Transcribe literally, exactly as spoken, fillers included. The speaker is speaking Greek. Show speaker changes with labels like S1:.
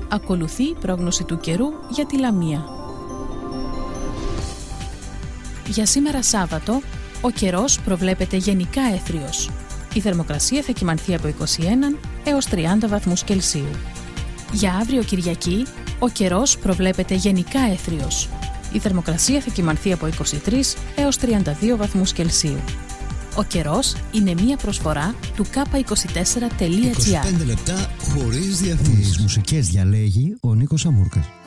S1: Ακολουθεί η πρόγνωση του καιρού για τη Λαμία. Για σήμερα Σάββατο, ο καιρός προβλέπεται γενικά έθριος. Η θερμοκρασία θα κυμανθεί από είκοσι ένα έως τριάντα βαθμούς Κελσίου. Για αύριο Κυριακή, ο καιρός προβλέπεται γενικά έθριος. Η θερμοκρασία θα κυμανθεί από είκοσι τρία έως τριάντα δύο βαθμούς Κελσίου. Ο καιρός είναι μία προσφορά του κάπα είκοσι τέσσερα τελεία τζι άρ.
S2: είκοσι πέντε λεπτά χωρίς διαφημίσεις. Τις μουσικές διαλέγει ο Νίκος Αμούρκας.